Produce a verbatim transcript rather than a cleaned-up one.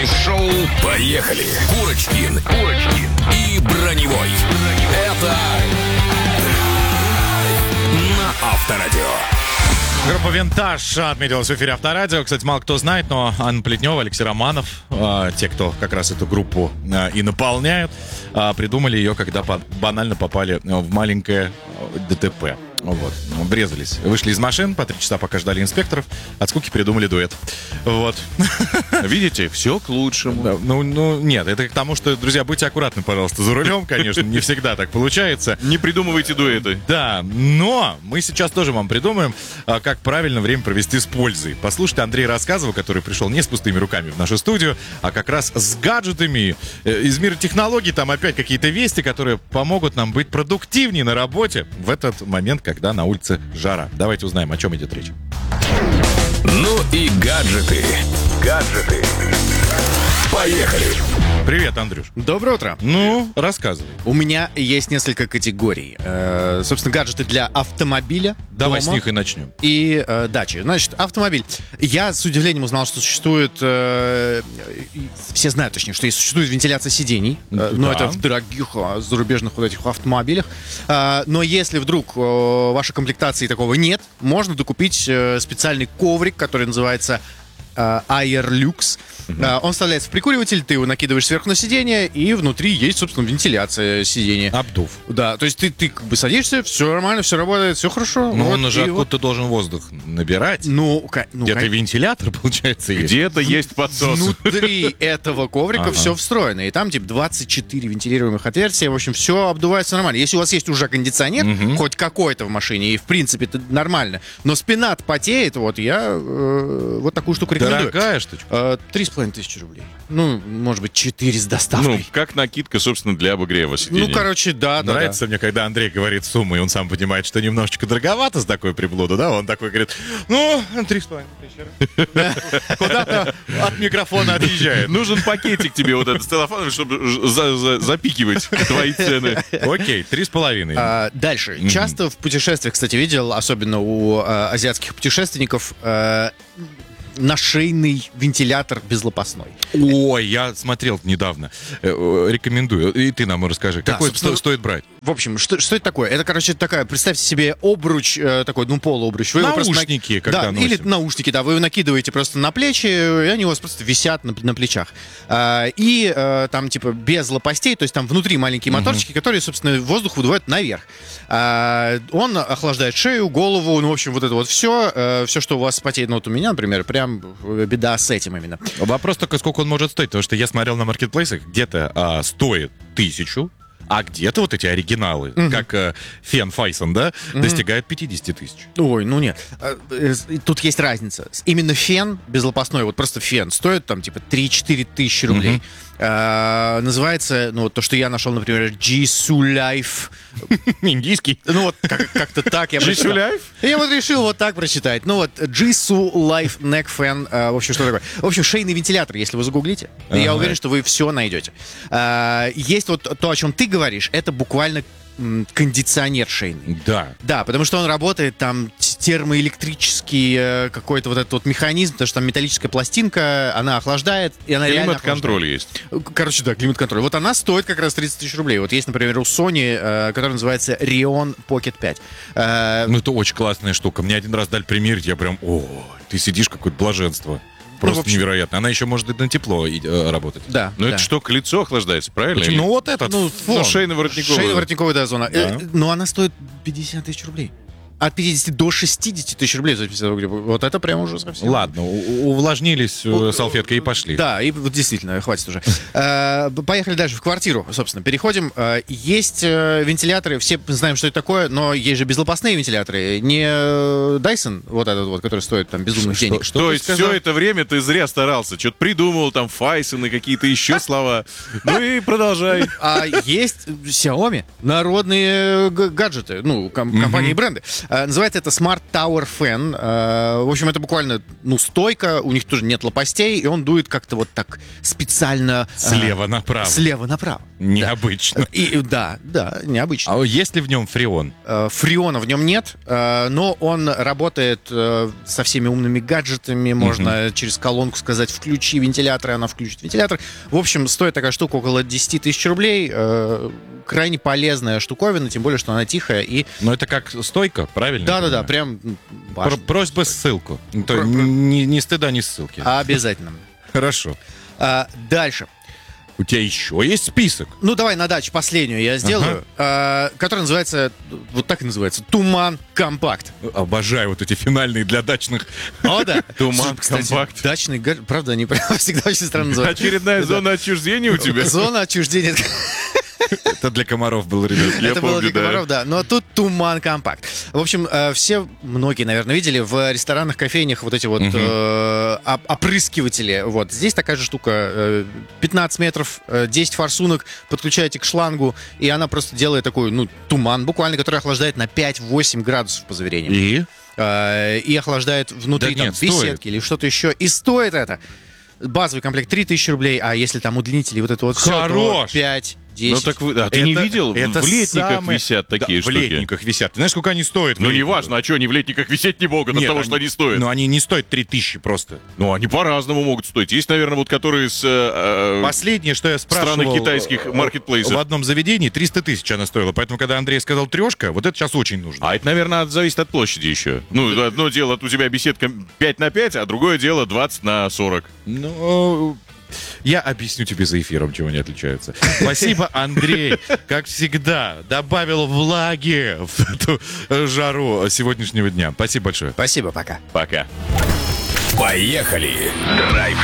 драйв-шоу. Поехали! Курочкин, Курочкин и Броневой. Это драйв на Авторадио. Группа «Винтаж» отметилась в эфире Авторадио. Кстати, мало кто знает, но Анна Плетнева, Алексей Романов, э, те, кто как раз эту группу э, и наполняют, э, придумали ее, когда по- банально попали в маленькое ДТП. Вот, врезались. Вышли из машин, по три часа пока ждали инспекторов. От скуки придумали дуэт. Вот. Видите, все к лучшему. Да, ну, ну, нет, это к тому, что, друзья, будьте аккуратны, пожалуйста, за рулем, конечно, не всегда так получается. Не придумывайте дуэты. Да, но мы сейчас тоже вам придумаем, а, как правильно время провести с пользой. Послушайте Андрея Рассказова, который пришел не с пустыми руками в нашу студию, а как раз с гаджетами э, из мира технологий. Там опять какие-то вести, которые помогут нам быть продуктивнее на работе в этот момент, когда на улице жара. Давайте узнаем, о чем идет речь. Ну и гаджеты. Гаджеты. Поехали! Привет, Андрюш. Доброе утро. Ну, рассказывай. У меня есть несколько категорий. Э, собственно, гаджеты для автомобиля. Давай дома с них и начнем. И э, дачи. Значит, автомобиль. Я с удивлением узнал, что существует... э, все знают, точнее, что существует вентиляция сидений. Э, но Да. это в дорогих э, зарубежных вот этих автомобилях. Э, но если вдруг э, в вашей комплектации такого нет, можно докупить э, специальный коврик, который называется э, Airlux. Uh, он вставляется в прикуриватель, ты его накидываешь сверху на сиденье, и внутри есть, собственно, вентиляция сиденья. Обдув. Да, то есть ты, ты как бы садишься, все нормально, все работает, все хорошо. Но вот, он же и откуда-то вот. должен воздух набирать. Ну, ка- ну Где-то ка- вентилятор, получается, есть. Где-то есть подсос. внутри этого коврика Ага. все встроено. И там, типа, двадцать четыре вентилируемых отверстия. В общем, все обдувается нормально. Если у вас есть уже кондиционер, хоть какой-то в машине, и, в принципе, это нормально, но спина потеет, вот, я э, вот такую штуку рекомендую. Дорогая штучка. Э, Три с половиной тысячи рублей. Ну, может быть, четыре с доставкой. Ну, как накидка, собственно, для обогрева сидений. Ну, короче, да, да, Нравится мне, когда Андрей говорит сумму, и он сам понимает, что немножечко дороговато с такой приблудой, да? Он такой говорит, ну, три с половиной тысячи. Куда-то от микрофона отъезжает. Нужен пакетик тебе вот этот с целлофаном, чтобы ж- за- за- запикивать твои цены. Окей, три с половиной. А, дальше. Часто в путешествиях, кстати, видел, особенно у а, азиатских путешественников, а, нашейный вентилятор безлопастной. Ой, я смотрел недавно. Э, э, Рекомендую. И ты нам расскажи. Да, Какой собственно, сто- стоит брать? В общем, что, что это такое? Это, короче, такая, представьте себе обруч, э, такой, ну, полуобруч. Вы его просто на- Наушники, когда да, носим. или наушники, да, вы его накидываете просто на плечи, и они у вас просто висят на, на плечах. А, и а, там, типа, без лопастей, то есть там внутри маленькие моторчики, которые, собственно, воздух выдувают наверх. А, он охлаждает шею, голову, ну, в общем, вот это вот все, все, что у вас потеет, ну, вот у меня, например, прям беда с этим именно. Вопрос только, сколько он может стоить. Потому что я смотрел на маркетплейсах, где-то а, стоит тысячу, а где-то вот эти оригиналы, как э, Фен Файсон, да, достигают пятьдесят тысяч. Ой, ну нет. А, э, Тут есть разница. Именно фен безлопастной, вот просто фен, стоит там типа три-четыре тысячи рублей. А, называется, ну вот то, что я нашел, например, Jisoo Life. Индийский. Ну вот как- как-то так я Jisoo прочитал. Life? Я вот решил вот так прочитать. Ну вот Jisoo Life Neck Fan. а, В общем, что такое? В общем, шейный вентилятор, если вы загуглите, я Ага. уверен, что вы все найдете. А, Есть вот то, о чем ты говоришь, это буквально м, кондиционер шейный. Да. Да, потому что он работает там т- термоэлектрический э, какой-то вот этот вот механизм, потому что там металлическая пластинка, она охлаждает, и она реально Климат-контроль есть. охлаждает. Короче, да, климат-контроль. Вот она стоит как раз тридцать тысяч рублей. Вот есть, например, у Sony, э, который называется Rion Pocket пять. Э, Ну, это очень классная штука. Мне один раз дали примерить, я прям, о, ты сидишь, какое-то блаженство. Просто в общем- невероятно. Она еще может и на тепло и, э, работать. да, Ну, да. это что, лицо охлаждается, правильно? Почему? Или- Ну, вот этот Ну, фон. Ну, шейно-воротниковая. Шейно-воротниковая, да, зона. Да. Э, Но она стоит пятьдесят тысяч рублей. От пятидесяти до шестидесяти тысяч рублей за пятьдесят рублей. Вот это прям уже совсем. Ладно, у- увлажнились э, салфеткой и пошли. Да, и вот действительно, хватит уже. Э, Поехали дальше в квартиру, собственно. Переходим. Э, Есть э, вентиляторы, все знаем, что это такое, но есть же безлопастные вентиляторы. Не э, Dyson, вот этот вот, который стоит там безумных Что- денег. что То ты есть сказал? все это время ты зря старался. Что-то придумывал, там, Файсон и какие-то еще слова. Ну и продолжай. А есть Xiaomi, народные г- гаджеты, ну, ком- компании и бренды. Э, Называется это Smart Tower Fan. Э, В общем, это буквально, ну, стойка, у них тоже нет лопастей, и он дует как-то вот так специально... э, Слева направо. Слева направо. Необычно. И, и- да, да, необычно. А есть ли в нем фреон? Э, Фреона в нем нет, э, но он работает э, со всеми умными гаджетами. Можно через колонку сказать «включи вентилятор», и она включит вентилятор. В общем, стоит такая штука около десять тысяч рублей. Э, Крайне полезная штуковина, тем более, что она тихая и... Но это как стойка, правильно? Да-да-да, я понимаю? прям... Пр- важно. Просьба ссылку. Ну, то Про- про- ни, ни стыда, ни ссылки. Обязательно. Хорошо. А, Дальше. У тебя еще есть список? Ну, давай на дачу последнюю я сделаю, а, которая называется, вот так и называется, «Туман Компакт». Обожаю вот эти финальные для дачных. О, да. Туман Кстати, Компакт. Дачный гаджет, правда, они прям всегда очень странно называют. Очередная зона отчуждения у тебя? Зона отчуждения. Это для комаров был, ребят. Я Это было помню, для да. комаров, да. Но тут «Туман Компакт». В общем, э, все, многие, наверное, видели в ресторанах, кофейнях вот эти вот э, оп- опрыскиватели. Вот. Здесь такая же штука. э, пятнадцать метров, э, десять форсунок, подключаете к шлангу, и она просто делает такой, ну, туман буквально, который охлаждает на пять-восемь градусов, по заверениям. И? Э, И охлаждает внутри Да там, нет, стоит. беседки или что-то еще. И стоит это. Базовый комплект три тысячи рублей, а если там удлинители, вот это вот все, Хорош! пять Ну десять. так вы, а ты не Это- видел? это В летниках самые- висят такие Да, штуки. В летниках висят. Ты знаешь, сколько они стоят? в Ну не летниках? важно, а что, они в летниках висеть не могут от Нет, того, что они стоят. Но они не стоят три тысячи просто. Ну, они по-разному могут стоить. Есть, наверное, вот которые с... э, э, Последнее, что я спрашивал... Страны китайских э, маркетплейсов. В одном заведении триста тысяч она стоила. Поэтому, когда Андрей сказал трешка, вот это сейчас очень нужно. А это, наверное, от- зависит от площади еще. Ну, одно дело, у тебя беседка пять на пять, а другое дело двадцать на сорок. Ну, я объясню тебе за эфиром, чего они отличаются. Спасибо, Андрей. Как всегда, добавил влаги в эту э, жару сегодняшнего дня. Спасибо большое. Спасибо, пока. Пока. Поехали! Драйв